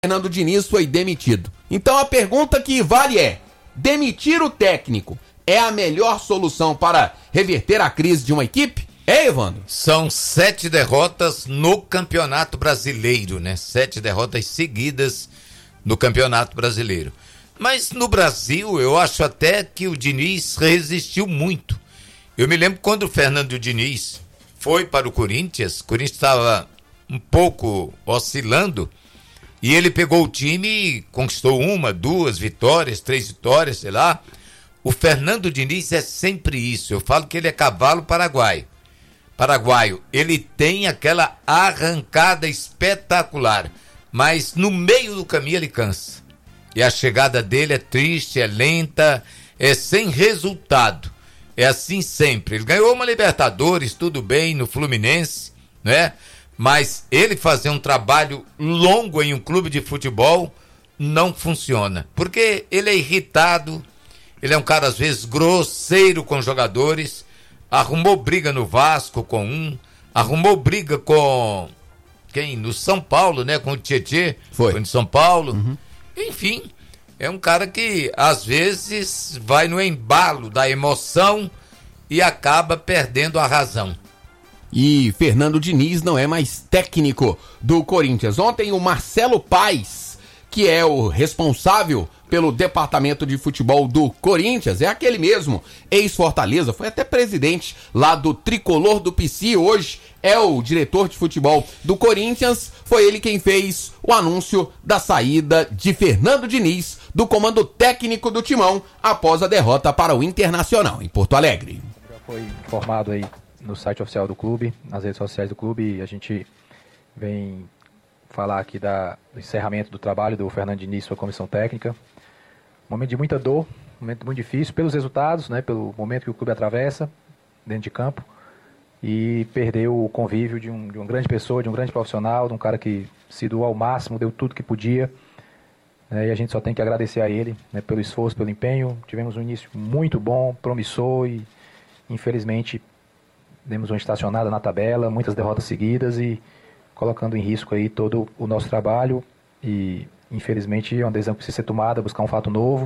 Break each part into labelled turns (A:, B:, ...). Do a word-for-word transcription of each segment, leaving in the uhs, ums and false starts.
A: Fernando Diniz foi demitido. Então a pergunta que vale é: demitir o técnico é a melhor solução para reverter a crise de uma equipe? É, Evandro?
B: São sete derrotas no Campeonato Brasileiro, né? Sete derrotas seguidas no Campeonato Brasileiro. Mas no Brasil, eu acho até que o Diniz resistiu muito. Eu me lembro quando o Fernando Diniz foi para o Corinthians, o Corinthians estava um pouco oscilando, e ele pegou o time e conquistou uma, duas vitórias, três vitórias, sei lá. O Fernando Diniz é sempre isso. Eu falo que ele é cavalo paraguaio. Paraguaio, ele tem aquela arrancada espetacular, mas no meio do caminho ele cansa. E a chegada dele é triste, é lenta, é sem resultado. É assim sempre. Ele ganhou uma Libertadores, tudo bem, no Fluminense, né? Mas ele fazer um trabalho longo em um clube de futebol não funciona. Porque ele é irritado, ele é um cara às vezes grosseiro com jogadores, arrumou briga no Vasco com um, arrumou briga com quem? No São Paulo, né? Com o Tietê,
A: foi,
B: foi no São Paulo.
A: Uhum.
B: Enfim, é um cara que às vezes vai no embalo da emoção e acaba perdendo a razão.
A: E Fernando Diniz não é mais técnico do Corinthians. Ontem o Marcelo Paes, que é o responsável pelo departamento de futebol do Corinthians, é aquele mesmo, ex-Fortaleza, foi até presidente lá do Tricolor do P C, hoje é o diretor de futebol do Corinthians. Foi ele quem fez o anúncio da saída de Fernando Diniz do comando técnico do Timão após a derrota para o Internacional em Porto Alegre.
C: Já foi informado aí no site oficial do clube, nas redes sociais do clube, e a gente vem falar aqui da, do encerramento do trabalho do Fernando Diniz e sua comissão técnica. Um momento de muita dor, um momento muito difícil pelos resultados, né, pelo momento que o clube atravessa dentro de campo, e perdeu o convívio de, um, de uma grande pessoa, de um grande profissional, de um cara que se doou ao máximo, deu tudo que podia, né, e a gente só tem que agradecer a ele, né, pelo esforço, pelo empenho. Tivemos um início muito bom, promissor, e infelizmente demos uma estacionada na tabela, muitas derrotas seguidas e colocando em risco aí todo o nosso trabalho. E infelizmente é uma decisão que precisa ser tomada, buscar um fato novo.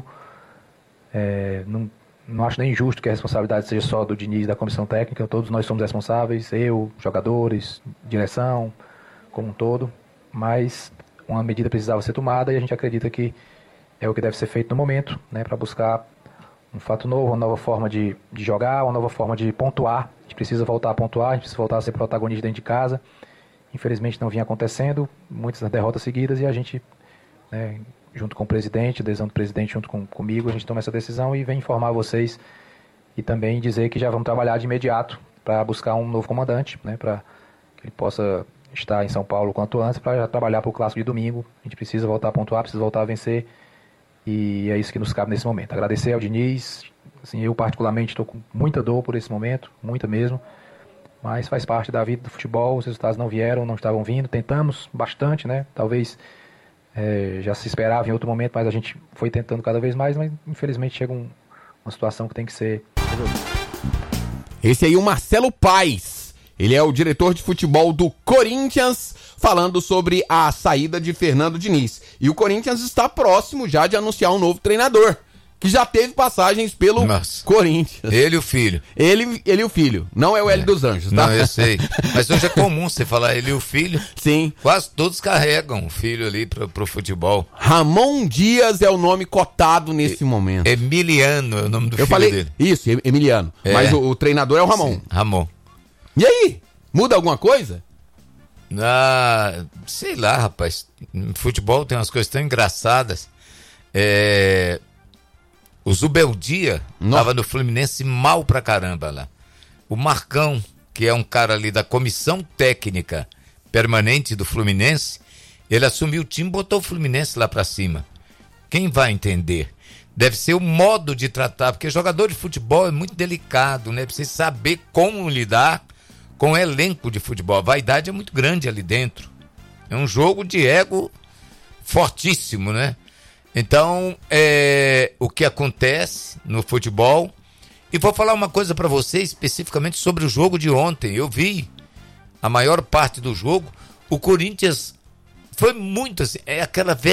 C: É, não, não acho nem justo que a responsabilidade seja só do Diniz e da comissão técnica. Todos nós somos responsáveis, eu, jogadores, direção, como um todo. Mas uma medida precisava ser tomada e a gente acredita que é o que deve ser feito no momento, né, para buscar um fato novo, uma nova forma de, de jogar, uma nova forma de pontuar. A gente precisa voltar a pontuar, a gente precisa voltar a ser protagonista dentro de casa. Infelizmente não vinha acontecendo, muitas derrotas seguidas, e a gente, né, junto com o presidente, a decisão do presidente junto com, comigo, a gente toma essa decisão e vem informar vocês e também dizer que já vamos trabalhar de imediato para buscar um novo comandante, né, para que ele possa estar em São Paulo quanto antes, para já trabalhar para o clássico de domingo. A gente precisa voltar a pontuar, precisa voltar a vencer, e é isso que nos cabe nesse momento. Agradecer ao Diniz, assim, eu particularmente estou com muita dor por esse momento, muita mesmo, mas faz parte da vida do futebol. Os resultados não vieram, não estavam vindo, tentamos bastante, né, talvez é, já se esperava em outro momento, mas a gente foi tentando cada vez mais, mas infelizmente chega um, uma situação que tem que ser resolvida.
A: Esse aí é o Marcelo Paes, ele é o diretor de futebol do Corinthians, falando sobre a saída de Fernando Diniz. E o Corinthians está próximo já de anunciar um novo treinador, que já teve passagens pelo Nossa. Corinthians.
B: Ele e o filho.
A: Ele, ele e o filho. Não é o é. Hélio dos Anjos, tá?
B: Não, eu sei. Mas hoje é comum você falar ele e o filho.
A: Sim.
B: Quase todos carregam o filho ali pro, pro futebol.
A: Ramon Dias é o nome cotado nesse e, momento.
B: Emiliano é o nome do
A: eu
B: filho
A: falei,
B: dele.
A: Isso, Emiliano. É. Mas o, o treinador é o Ramon.
B: Sim, Ramon.
A: E aí? Muda alguma coisa?
B: Ah, sei lá, rapaz. No futebol tem umas coisas tão engraçadas. É... O Zubeldia estava no Fluminense mal pra caramba lá. O Marcão, que é um cara ali da comissão técnica permanente do Fluminense, ele assumiu o time e botou o Fluminense lá pra cima. Quem vai entender? Deve ser o modo de tratar, porque jogador de futebol é muito delicado, né? Precisa saber como lidar com o elenco de futebol. A vaidade é muito grande ali dentro. É um jogo de ego fortíssimo, né? Então, é, o que acontece no futebol. E vou falar uma coisa para você especificamente sobre o jogo de ontem. Eu vi a maior parte do jogo. O Corinthians Foi muito assim, é aquela velha